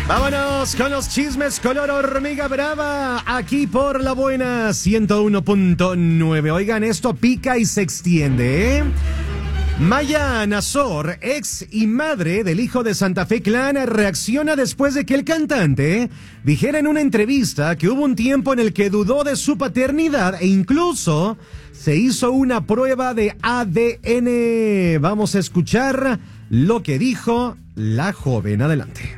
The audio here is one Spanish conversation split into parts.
Vámonos con los chismes color hormiga brava, aquí por La Buena 101.9. Oigan, esto pica y se extiende, ¿eh? Maya Nazor, ex y madre del hijo de Santa Fe Clan, reacciona después de que el cantante dijera en una entrevista que hubo un tiempo en el que dudó de su paternidad e incluso se hizo una prueba de ADN. Vamos a escuchar lo que dijo la joven. Adelante.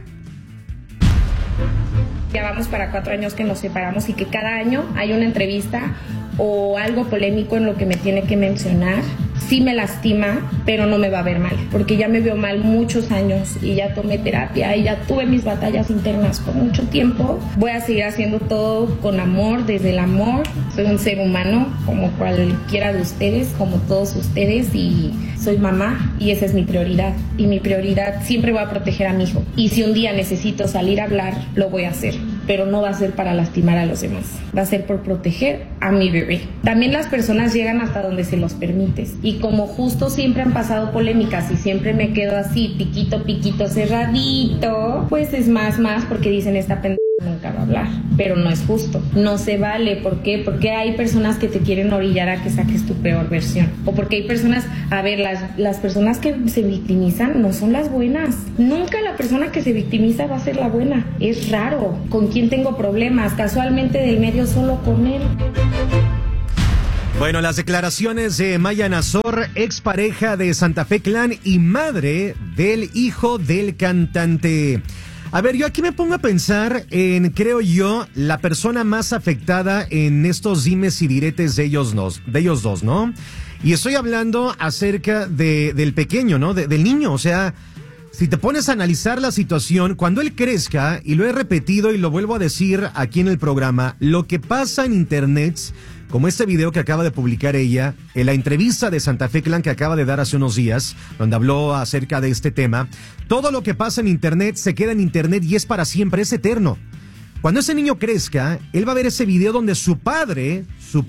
Ya vamos para 4 años que nos separamos y que cada año hay una entrevista o algo polémico en lo que me tiene que mencionar. Sí me lastima, pero no me va a ver mal, porque ya me veo mal muchos años y ya tomé terapia y ya tuve mis batallas internas por mucho tiempo. Voy a seguir haciendo todo con amor, desde el amor. Soy un ser humano como cualquiera de ustedes, como todos ustedes, y soy mamá y esa es mi prioridad. Y mi prioridad siempre voy a proteger a mi hijo. Y si un día necesito salir a hablar, lo voy a hacer, pero no va a ser para lastimar a los demás. Va a ser por proteger a mi bebé. También las personas llegan hasta donde se los permites. Y como justo siempre han pasado polémicas y siempre me quedo así, piquito, cerradito, pues es más, porque dicen esta pendeja nunca va a hablar. Pero no es justo. No se vale. ¿Por qué? Porque hay personas que te quieren orillar a que saques tu peor versión. O porque hay personas, a ver, las personas que se victimizan no son las buenas. Nunca la persona que se victimiza va a ser la buena. Es raro. ¿Con quién tengo problemas? Casualmente del medio solo con él. Bueno, las declaraciones de Maya Nazor, expareja de Santa Fe Clan y madre del hijo del cantante. A ver, yo aquí me pongo a pensar en, creo yo, la persona más afectada en estos dimes y diretes de ellos dos, ¿no? Y estoy hablando acerca del pequeño, ¿no? Del niño, o sea, si te pones a analizar la situación, cuando él crezca, y lo he repetido y lo vuelvo a decir aquí en el programa, lo que pasa en internet, como este video que acaba de publicar ella, en la entrevista de Santa Fe Clan que acaba de dar hace unos días, donde habló acerca de este tema, todo lo que pasa en internet se queda en internet y es para siempre, es eterno. Cuando ese niño crezca, él va a ver ese video donde su padre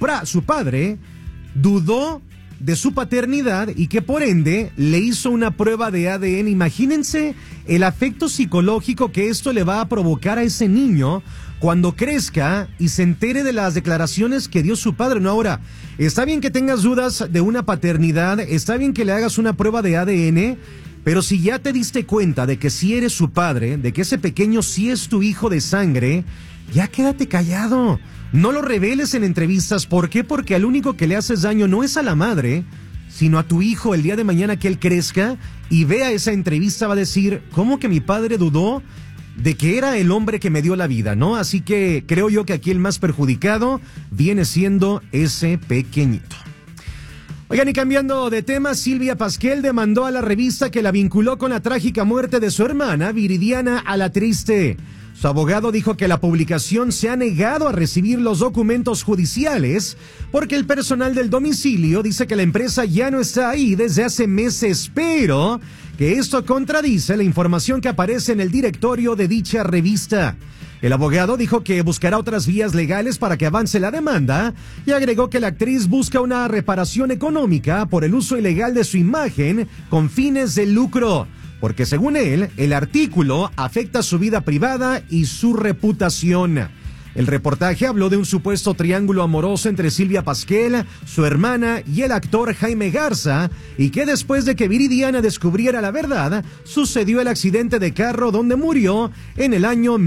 dudó de su paternidad y que por ende le hizo una prueba de ADN. Imagínense el afecto psicológico que esto le va a provocar a ese niño cuando crezca y se entere de las declaraciones que dio su padre. No, ahora, está bien que tengas dudas de una paternidad, está bien que le hagas una prueba de ADN, pero si ya te diste cuenta de que sí eres su padre, de que ese pequeño sí es tu hijo de sangre, ya quédate callado. No lo reveles en entrevistas. ¿Por qué? Porque al único que le haces daño no es a la madre, sino a tu hijo. El día de mañana que él crezca y vea esa entrevista va a decir, ¿cómo que mi padre dudó de que era el hombre que me dio la vida, ¿no? Así que creo yo que aquí el más perjudicado viene siendo ese pequeñito. Oigan, y cambiando de tema, Silvia Pasquel demandó a la revista que la vinculó con la trágica muerte de su hermana, Viridiana Alatriste. Su abogado dijo que la publicación se ha negado a recibir los documentos judiciales porque el personal del domicilio dice que la empresa ya no está ahí desde hace meses, pero que esto contradice la información que aparece en el directorio de dicha revista. El abogado dijo que buscará otras vías legales para que avance la demanda y agregó que la actriz busca una reparación económica por el uso ilegal de su imagen con fines de lucro, porque según él, el artículo afecta su vida privada y su reputación. El reportaje habló de un supuesto triángulo amoroso entre Silvia Pasquel, su hermana y el actor Jaime Garza, y que después de que Viridiana descubriera la verdad, sucedió el accidente de carro donde murió en el año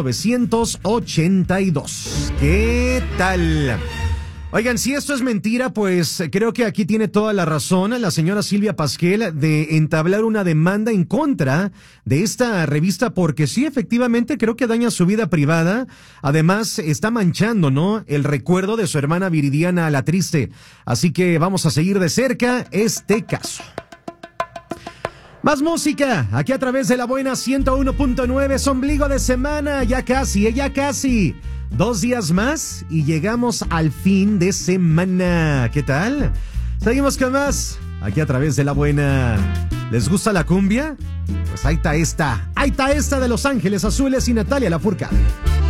1982. ¿Qué tal? Oigan, si esto es mentira, pues creo que aquí tiene toda la razón la señora Silvia Pasquel de entablar una demanda en contra de esta revista, porque sí, efectivamente, creo que daña su vida privada. Además, está manchando, ¿no?, el recuerdo de su hermana Viridiana Alatriste. Así que vamos a seguir de cerca este caso. Más música, aquí a través de La Buena 101.9, es ombligo de semana, ya casi. 2 días más y llegamos al fin de semana. ¿Qué tal? Seguimos con más, aquí a través de La Buena. ¿Les gusta la cumbia? Pues ahí está esta de Los Ángeles Azules y Natalia Lafourcade.